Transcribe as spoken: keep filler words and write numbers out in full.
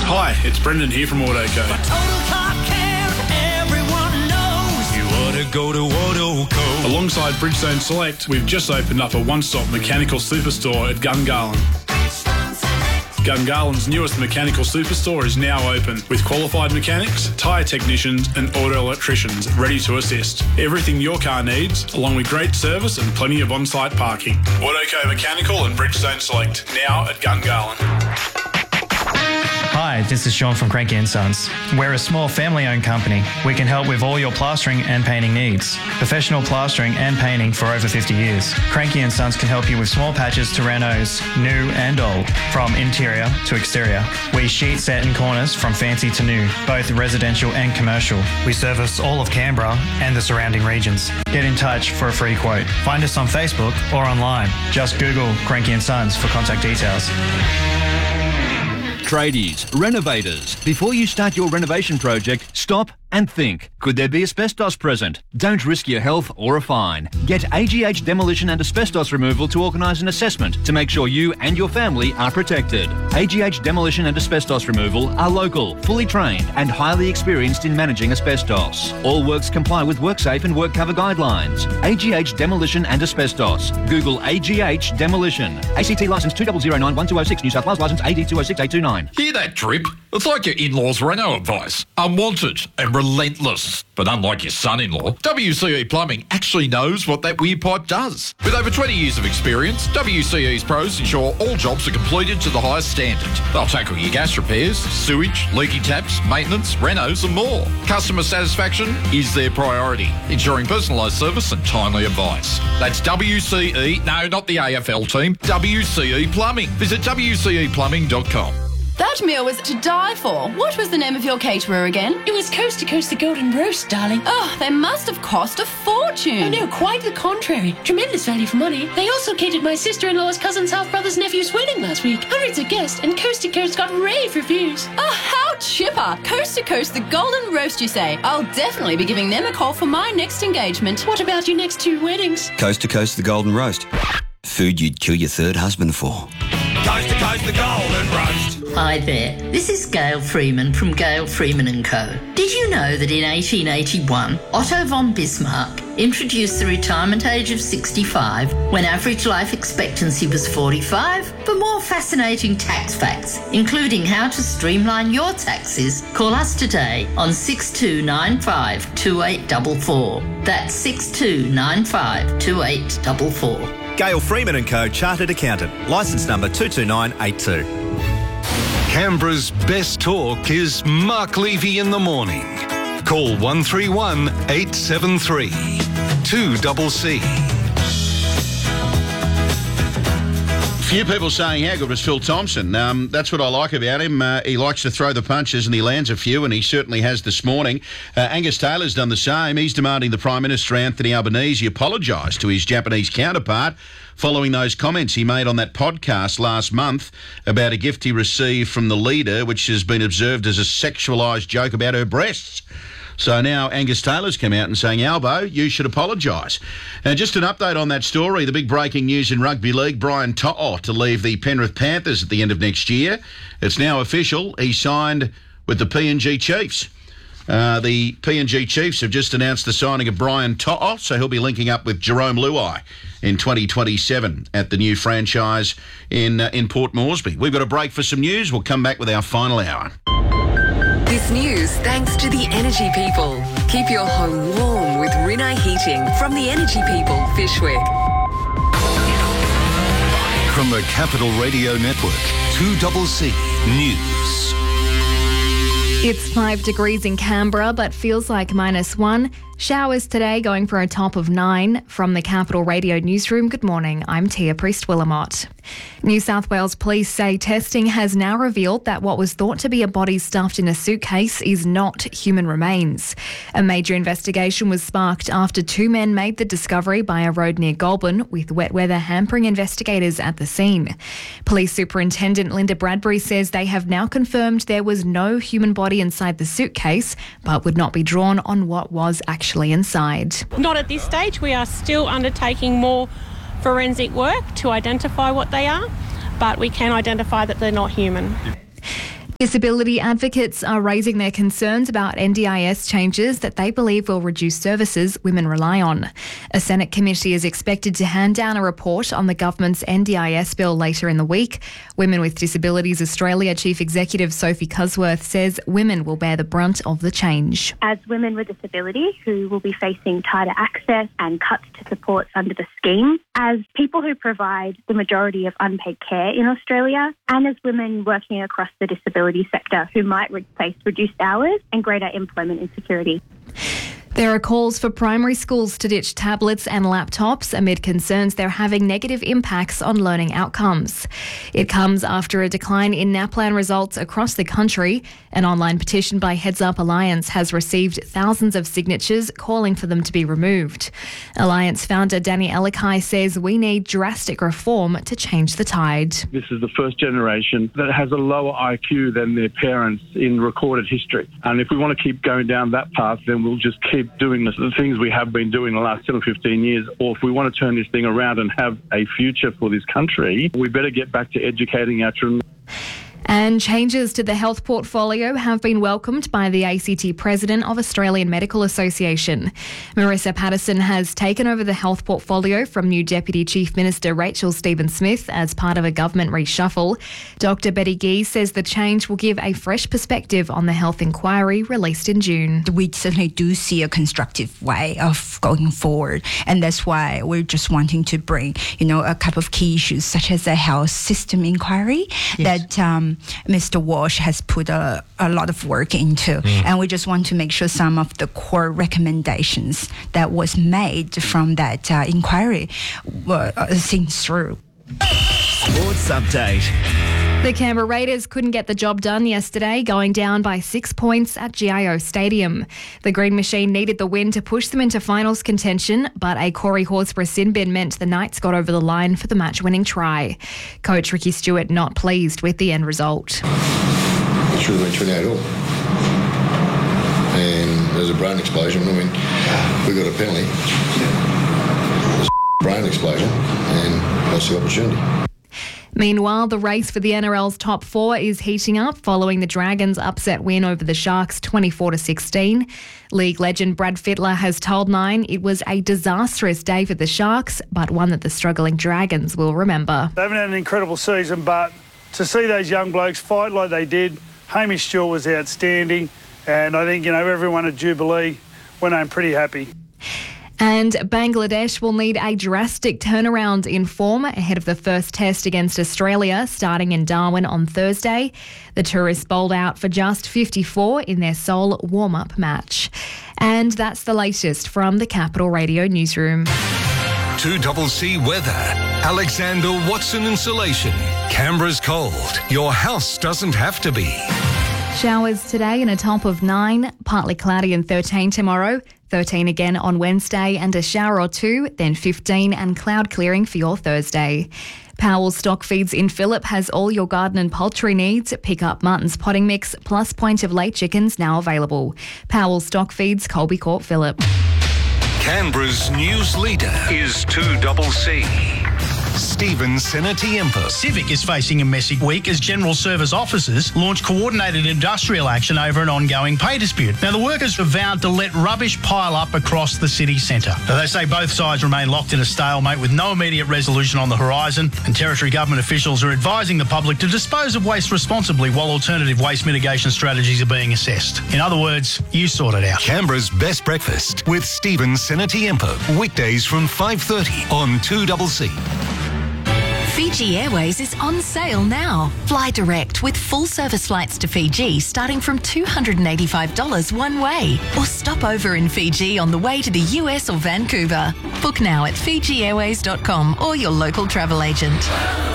Hi, it's Brendan here from Autoco. For total car care, everyone knows You ought to go to Autoco. Alongside Bridgestone Select, we've just opened up a one-stop mechanical superstore at Gungahlin. Gungahlин's newest mechanical superstore is now open with qualified mechanics, tyre technicians and auto electricians ready to assist. Everything your car needs, along with great service and plenty of on-site parking. Autoco Mechanical and Bridgestone Select, now at Gungahlin. Hi, this is Sean from Cranky and Sons. We're a small family-owned company. We can help with all your plastering and painting needs. Professional plastering and painting for over fifty years. Cranky and Sons can help you with small patches to renos, new and old, from interior to exterior. We sheet set in corners from fancy to new, both residential and commercial. We service all of Canberra and the surrounding regions. Get in touch for a free quote. Find us on Facebook or online. Just Google Cranky and Sons for contact details. Tradies, renovators. Before you start your renovation project, stop and think. Could there be asbestos present? Don't risk your health or a fine. Get A G H Demolition and Asbestos Removal to organise an assessment to make sure you and your family are protected. A G H Demolition and Asbestos Removal are local, fully trained and highly experienced in managing asbestos. All works comply with WorkSafe and WorkCover guidelines. A G H Demolition and Asbestos. Google A G H Demolition. A C T licence two zero zero nine one two zero six, New South Wales licence A D two zero six eight two nine. Hear that drip? It's like your in-laws' reno advice. Unwanted and relentless. But unlike your son-in-law, W C E Plumbing actually knows what that weird pipe does. With over twenty years of experience, W C E's pros ensure all jobs are completed to the highest standard. They'll tackle your gas repairs, sewage, leaky taps, maintenance, renos and more. Customer satisfaction is their priority, ensuring personalised service and timely advice. That's W C E, no, not the A F L team, W C E Plumbing. Visit W C E plumbing dot com. That meal was to die for. What was the name of your caterer again? It was Coast to Coast the Golden Roast, darling. Oh, they must have cost a fortune. Oh, no, quite the contrary. Tremendous value for money. They also catered my sister-in-law's cousin's half-brother's nephew's wedding last week. Hundreds of guests, and Coast to Coast got rave reviews. Oh, how chipper. Coast to Coast the Golden Roast, you say? I'll definitely be giving them a call for my next engagement. What about your next two weddings? Coast to Coast the Golden Roast. Food you'd kill your third husband for. Coast to Coast the Golden Roast. Hi there, this is Gail Freeman from Gail Freeman and Co. Did you know that in eighteen eighty-one, Otto von Bismarck introduced the retirement age of sixty-five when average life expectancy was forty-five? For more fascinating tax facts, including how to streamline your taxes, call us today on six two nine five two eight four four. That's six two nine five two eight four four. Gail Freeman and Co. Chartered Accountant. Licence number two two nine eight two. Canberra's best talk is Mark Levy in the morning. Call one three one eight seven three two C C. Few people saying how good was Phil Thompson. Um, that's what I like about him. Uh, he likes to throw the punches and he lands a few, and he certainly has this morning. Uh, Angus Taylor's done the same. He's demanding the Prime Minister, Anthony Albanese, apologise to his Japanese counterpart following those comments he made on that podcast last month about a gift he received from the leader, which has been observed as a sexualised joke about her breasts. So now Angus Taylor's come out and saying, Albo, you should apologise. And just an update on that story, the big breaking news in rugby league, Brian To'o to leave the Penrith Panthers at the end of next year. It's now official. He signed with the P N G Chiefs. Uh, the P N G Chiefs have just announced the signing of Brian To'o, so he'll be linking up with Jerome Luai in twenty twenty-seven at the new franchise in, uh, in Port Moresby. We've got a break for some news. We'll come back with our final hour. This news thanks to the Energy People. Keep your home warm with Rinnai Heating from the Energy People, Fishwick. From the Capital Radio Network, two C C News. It's five degrees in Canberra, but feels like minus one. Showers today, going for a top of nine. From the Capital Radio Newsroom, good morning. I'm Tia Priest-Willamott. New South Wales Police say testing has now revealed that what was thought to be a body stuffed in a suitcase is not human remains. A major investigation was sparked after two men made the discovery by a road near Goulburn, with wet weather hampering investigators at the scene. Police Superintendent Linda Bradbury says they have now confirmed there was no human body inside the suitcase, but would not be drawn on what was actually inside. Not at this stage. We are still undertaking more forensic work to identify what they are, but we can identify that they're not human. Disability advocates are raising their concerns about N D I S changes that they believe will reduce services women rely on. A Senate committee is expected to hand down a report on the government's N D I S bill later in the week. Women with Disabilities Australia Chief Executive Sophie Cusworth says women will bear the brunt of the change. As women with disability who will be facing tighter access and cuts to supports under the scheme, as people who provide the majority of unpaid care in Australia, and as women working across the disability sector who might face reduced hours and greater employment insecurity. There are calls for primary schools to ditch tablets and laptops amid concerns they're having negative impacts on learning outcomes. It comes after a decline in NAPLAN results across the country. An online petition by Heads Up Alliance has received thousands of signatures calling for them to be removed. Alliance founder Danny Elikai says we need drastic reform to change the tide. This is the first generation that has a lower I Q than their parents in recorded history. And if we want to keep going down that path, then we'll just keep doing the, the things we have been doing the last ten or fifteen years, or if we want to turn this thing around and have a future for this country, we better get back to educating our children. And changes to the health portfolio have been welcomed by the A C T President of Australian Medical Association. Marissa Patterson has taken over the health portfolio from new Deputy Chief Minister Rachel Stephen-Smith as part of a government reshuffle. Doctor Betty Gee says the change will give a fresh perspective on the health inquiry released in June. We certainly do see a constructive way of going forward, and that's why we're just wanting to bring, you know, a couple of key issues such as the health system inquiry yes. that um, Mister Walsh has put a, a lot of work into, mm. and we just want to make sure some of the core recommendations that was made from that uh, inquiry were uh, seen through. Sports update. The Canberra Raiders couldn't get the job done yesterday, going down by six points at G I O Stadium. The Green Machine needed the win to push them into finals contention, but a Corey Horsburgh sin bin meant the Knights got over the line for the match-winning try. Coach Ricky Stewart not pleased with the end result. It should have been twenty-eight all. And there's a brain explosion. I mean, we got a penalty. There's a brain explosion, and that's the opportunity. Meanwhile, the race for the N R L's top four is heating up following the Dragons' upset win over the Sharks twenty-four to sixteen. League legend Brad Fittler has told Nine it was a disastrous day for the Sharks, but one that the struggling Dragons will remember. They haven't had an incredible season, but to see those young blokes fight like they did, Hamish Stewart was outstanding, and I think, you know, everyone at Jubilee went home pretty happy. And Bangladesh will need a drastic turnaround in form ahead of the first test against Australia starting in Darwin on Thursday. The tourists bowled out for just fifty-four in their sole warm-up match. And that's the latest from the Capital Radio newsroom. two C C weather. Alexander Watson Insulation. Canberra's cold. Your house doesn't have to be. Showers today and a top of nine, partly cloudy and thirteen tomorrow, thirteen again on Wednesday and a shower or two, then fifteen and cloud clearing for your Thursday. Powell Stock Feeds in Phillip has all your garden and poultry needs. Pick up Martin's potting mix plus point of lay chickens now available. Powell Stock Feeds, Colby Court, Phillip. Canberra's news leader is two C C. Stephen Senatiempo. Civic is facing a messy week as general service officers launch coordinated industrial action over an ongoing pay dispute. Now, the workers have vowed to let rubbish pile up across the city centre. Now, they say both sides remain locked in a stalemate with no immediate resolution on the horizon, and Territory government officials are advising the public to dispose of waste responsibly while alternative waste mitigation strategies are being assessed. In other words, you sort it out. Canberra's best breakfast with Stephen Senatiempo. Weekdays from five thirty on two C C. Fiji Airways is on sale now. Fly direct with full service flights to Fiji starting from two hundred eighty-five dollars one way. Or stop over in Fiji on the way to the U S or Vancouver. Book now at fiji airways dot com or your local travel agent.